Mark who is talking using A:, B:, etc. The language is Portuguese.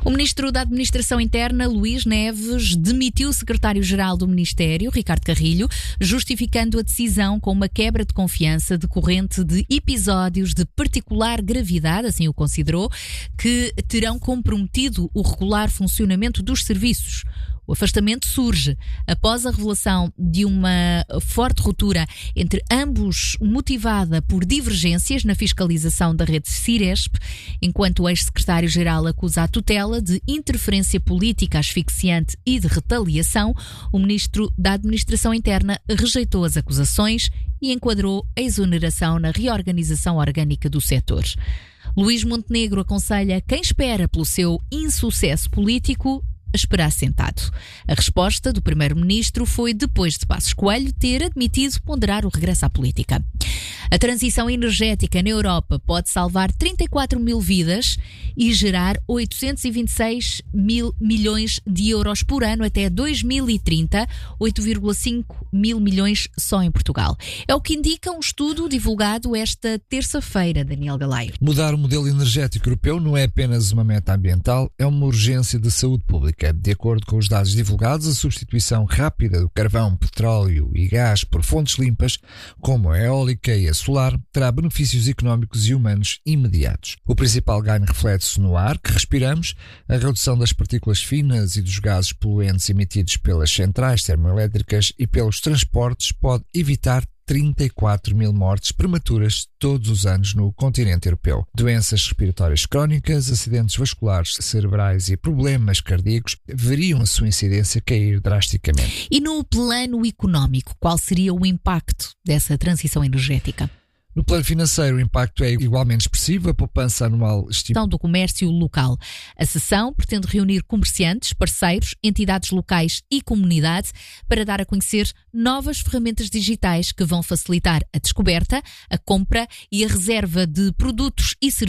A: O ministro da Administração Interna, Luís Neves, demitiu o secretário-geral do Ministério, Ricardo Carrilho, justificando a decisão com uma quebra de confiança decorrente de episódios de particular gravidade, assim o considerou, que terão comprometido o regular funcionamento dos serviços. O afastamento surge após a revelação de uma forte ruptura entre ambos, motivada por divergências na fiscalização da rede Ciresp, enquanto o ex-secretário-geral acusa a tutela de interferência política asfixiante e de retaliação. O ministro da Administração Interna rejeitou as acusações e enquadrou a exoneração na reorganização orgânica do setor. Luís Montenegro aconselha quem espera pelo seu insucesso político a esperar sentado. A resposta do primeiro-ministro foi depois de Passos Coelho ter admitido ponderar o regresso à política. A transição energética na Europa pode salvar 34 mil vidas e gerar 826 mil milhões de euros por ano até 2030, 8,5 mil milhões só em Portugal. É o que indica um estudo divulgado esta terça-feira, Daniel Galaio.
B: Mudar o modelo energético europeu não é apenas uma meta ambiental, é uma urgência de saúde pública. De acordo com os dados divulgados, a substituição rápida do carvão, petróleo e gás por fontes limpas, como a eólica e a solar, terá benefícios económicos e humanos imediatos. O principal ganho reflete-se no ar que respiramos, a redução das partículas finas e dos gases poluentes emitidos pelas centrais termoelétricas e pelos transportes pode evitar 34 mil mortes prematuras todos os anos no continente europeu. Doenças respiratórias crónicas, acidentes vasculares cerebrais e problemas cardíacos veriam a sua incidência cair drasticamente.
A: E no plano económico, qual seria o impacto dessa transição energética?
B: No plano financeiro, o impacto é igualmente expressivo. A poupança anual
A: do comércio local. A sessão pretende reunir comerciantes, parceiros, entidades locais e comunidade para dar a conhecer novas ferramentas digitais que vão facilitar a descoberta, a compra e a reserva de produtos e serviços